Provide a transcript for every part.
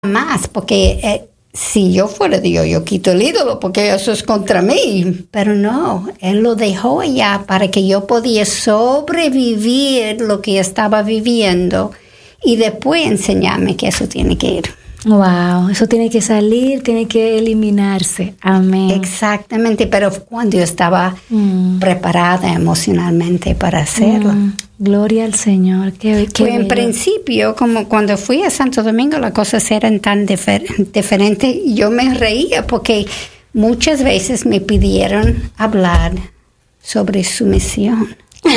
más, porque si yo fuera Dios, yo quito el ídolo, porque eso es contra mí. Pero no, Él lo dejó allá para que yo podía sobrevivir lo que estaba viviendo y después enseñarme que eso tiene que ir. Wow, eso tiene que salir, tiene que eliminarse. Amén. Exactamente, pero cuando yo estaba preparada emocionalmente para hacerlo. Gloria al Señor. Qué En principio, como cuando fui a Santo Domingo, las cosas eran tan diferentes. Yo me reía porque muchas veces me pidieron hablar sobre sumisión.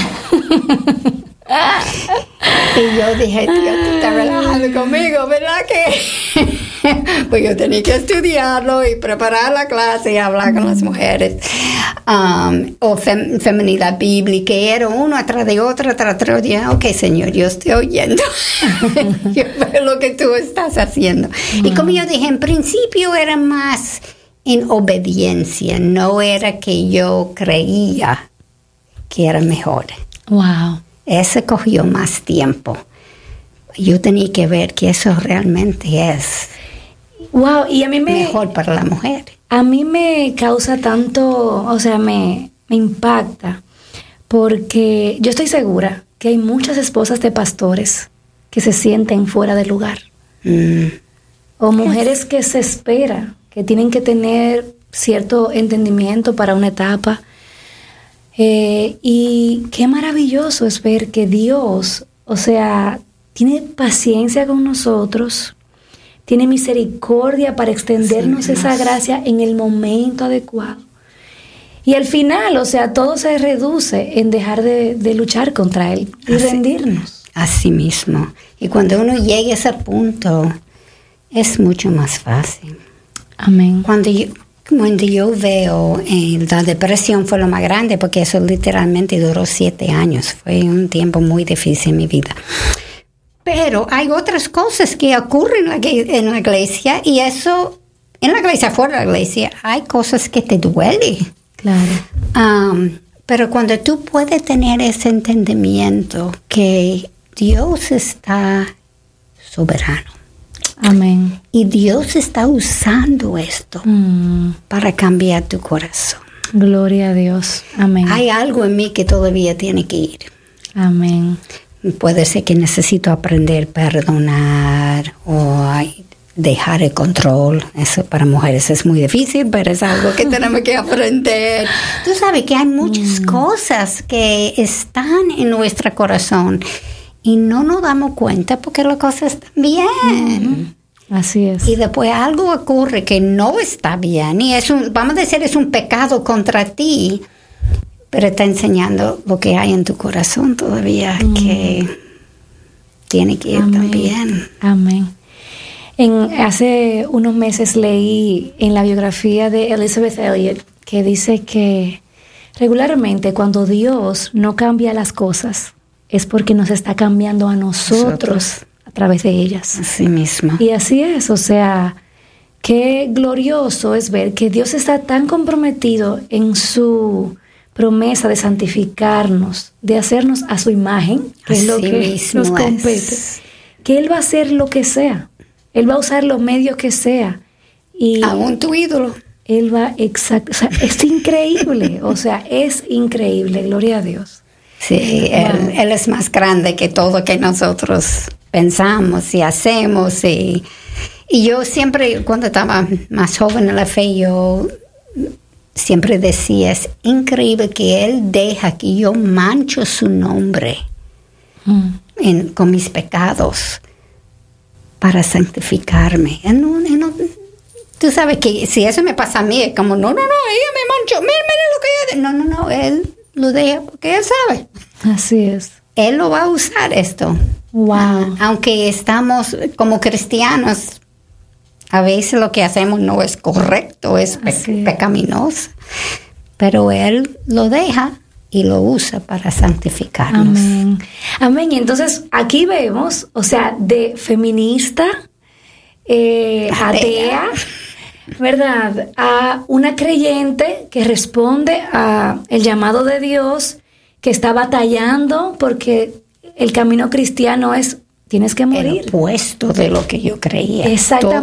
Y yo dije, Dios, tú estás relajando conmigo, ¿verdad que? Pues yo tenía que estudiarlo y preparar la clase y hablar con las mujeres. O feminidad bíblica, era uno atrás de otro, Dije, ok, Señor, yo estoy oyendo. Yo veo lo que tú estás haciendo. Y como yo dije, en principio era más en obediencia, no era que yo creía que era mejor. Wow. Ese cogió más tiempo. Yo tenía que ver que eso realmente es y a mí mejor para la mujer. A mí me causa tanto, o sea, me impacta, porque yo estoy segura que hay muchas esposas de pastores que se sienten fuera de lugar. O mujeres que se espera, que tienen que tener cierto entendimiento para una etapa. Y qué maravilloso es ver que Dios, o sea, tiene paciencia con nosotros, tiene misericordia para extendernos esa gracia en el momento adecuado. Y al final, o sea, todo se reduce en dejar de luchar contra Él y rendirnos. Así mismo. Y cuando uno llega a ese punto, es mucho más fácil. Amén. Cuando yo veo la depresión fue lo más grande, porque eso literalmente duró 7 años. Fue un tiempo muy difícil en mi vida. Pero hay otras cosas que ocurren en la iglesia, y eso, en la iglesia, fuera de la iglesia, hay cosas que te duelen. Claro. Pero cuando tú puedes tener ese entendimiento que Dios está soberano. Amén. Y Dios está usando esto para cambiar tu corazón. Gloria a Dios. Amén. Hay algo en mí que todavía tiene que ir. Amén. Puede ser que necesito aprender a perdonar o dejar el control. Eso para mujeres es muy difícil, pero es algo que tenemos que aprender. Tú sabes que hay muchas cosas que están en nuestro corazón y no nos damos cuenta porque las cosas están bien. Así es. Y después algo ocurre que no está bien y vamos a decir, es un pecado contra ti, pero está enseñando lo que hay en tu corazón todavía que tiene que ir también. Amén. Hace unos meses leí en la biografía de Elizabeth Elliot que dice que regularmente cuando Dios no cambia las cosas es porque nos está cambiando a nosotros a través de ellas. Así mismo. Y así es, o sea, qué glorioso es ver que Dios está tan comprometido en su promesa de santificarnos, de hacernos a su imagen, que es lo que nos compete, que Él va a hacer lo que sea. Él va a usar los medios que sea. Y aún tu ídolo. Él va, exacto. O sea, es increíble. O sea, es increíble. Gloria a Dios. Sí, él es más grande que todo que nosotros pensamos y hacemos. Y yo siempre, cuando estaba más joven en la fe, yo siempre decía, es increíble que Él deja que yo mancho su nombre con mis pecados para santificarme. Tú sabes que si eso me pasa a mí, es como, no, ella me manchó, mira lo que ella... No, Él lo deja porque Él sabe. Así es. Él lo va a usar esto. Wow. Aunque estamos como cristianos, a veces lo que hacemos no es correcto, es pecaminoso. Pero Él lo deja y lo usa para santificarnos. Amén. Amén. Y entonces aquí vemos, o sea, de feminista, atea, ¿verdad? A una creyente que responde a el llamado de Dios, que está batallando porque el camino cristiano es tienes que morir. El opuesto de lo que yo creía. Exactamente.